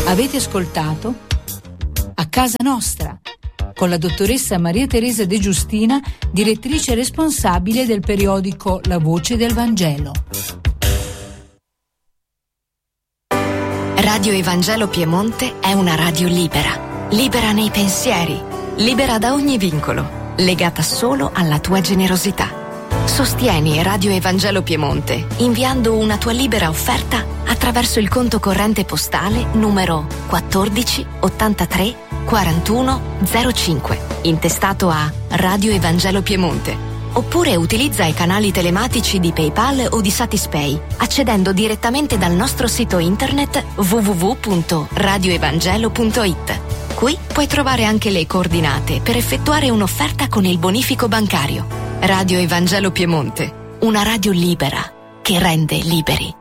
Avete ascoltato A Casa Nostra con la dottoressa Maria Teresa De Giustina, direttrice responsabile del periodico La Voce del Vangelo. Radio Evangelo Piemonte è una radio libera, libera nei pensieri, libera da ogni vincolo, legata solo alla tua generosità. Sostieni Radio Evangelo Piemonte inviando una tua libera offerta attraverso il conto corrente postale numero 14 83 41 05, intestato a Radio Evangelo Piemonte. Oppure utilizza i canali telematici di PayPal o di Satispay, accedendo direttamente dal nostro sito internet www.radioevangelo.it. Qui puoi trovare anche le coordinate per effettuare un'offerta con il bonifico bancario. Radio Evangelo Piemonte, una radio libera che rende liberi.